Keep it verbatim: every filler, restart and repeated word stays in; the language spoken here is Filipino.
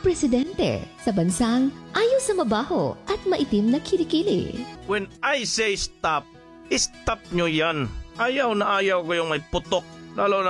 presidente sa bansang ayaw sa mabaho at maitim na kilikili. When I say stop, stop nyo yan. Ayaw na ayaw ko yung may putok. Lalo na